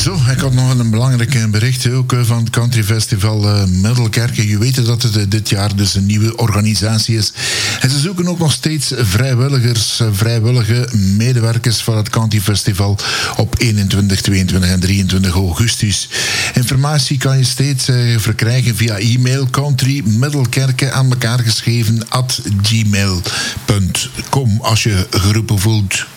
Zo, ik had nog een belangrijk bericht ook van het Country Festival Middelkerke. Je weet dat het dit jaar dus een nieuwe organisatie is. En ze zoeken ook nog steeds vrijwillige medewerkers van het Country Festival op 21, 22 en 23 augustus. Informatie kan je steeds verkrijgen via e-mail countrymiddelkerke aan elkaar geschreven @gmail.com als je geroepen voelt.